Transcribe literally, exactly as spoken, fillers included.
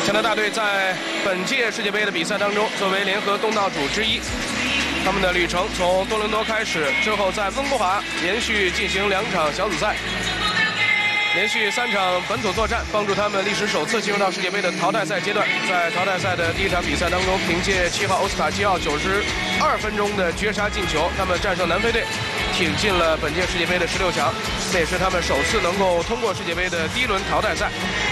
加拿大队在本届世界杯的比赛当中，作为联合东道主之一，他们的旅程从多伦多开始，之后在温哥华连续进行两场小组赛，连续三场本土作战，帮助他们历史首次进入到世界杯的淘汰赛阶段。在淘汰赛的第一场比赛当中，凭借七号欧斯卡基奥九十二分钟的绝杀进球，他们战胜南非队，挺进了本届世界杯的十六强。这也是他们首次能够通过世界杯的第一轮淘汰赛。